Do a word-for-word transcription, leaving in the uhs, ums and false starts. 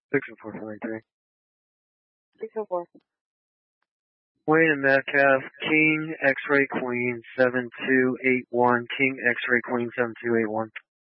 six oh four twenty-three. six oh four. Wayne and Metcalf, King, X-Ray Queen, seven two eight one, King, X-Ray Queen, seven two eight one.